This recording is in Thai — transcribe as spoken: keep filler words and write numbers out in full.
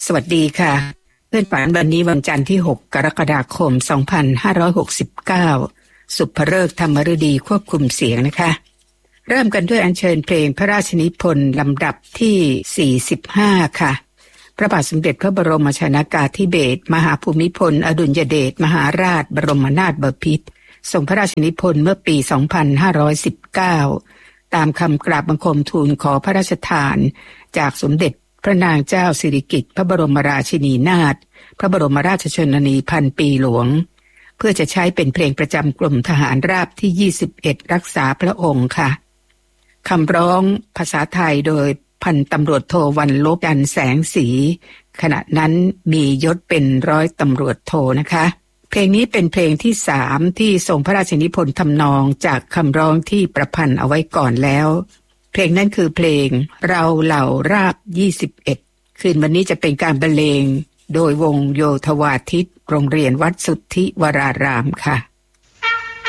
วัสดีค่ะเพื่อนฝันวันนี้วันจันทร์ที่หกกรกฎาคมสองพันห้าร้อยหกสิบเก้าสุภฤกษ์ธรรมฤดีควบคุมเสียงนะคะเริ่มกันด้วยอัญเชิญเพลงพระราชนิพนธ์ลำดับที่สี่สิบห้าค่ะพระบาทสมเด็จพระบรมชนกาธิเบศรมหาภูมิพลอดุลยเดชมหาราชบรมนาถบพิตรทรงพระราชนิพนธ์เมื่อปีสองพันห้าร้อยสิบเก้าตามคำกราบบังคมทูลขอพระราชทานจากสมเด็จพระนางเจ้าสิริกิติ์พระบรมราชินีนาถพระบรมราชชนนีพันปีหลวงเพื่อจะใช้เป็นเพลงประจำกรมทหารราบที่ยี่สิบเอ็ดรักษาพระองค์ค่ะคำร้องภาษาไทยโดยพันตำรวจโทวันลบจันทร์แสงสีขณะนั้นมียศเป็นร้อยตำรวจโทนะคะเพลงนี้เป็นเพลงที่สามที่ทรงพระราชนิพนธ์ทำนองจากคำร้องที่ประพันธ์เอาไว้ก่อนแล้วเพลงนั้นคือเพลงเราเหล่าราบยี่สิบเอ็ดคืนวันนี้จะเป็นการบรรเลงโดยวงโยธวาทิตโรงเรียนวัดสุทธิวรารามค่ะ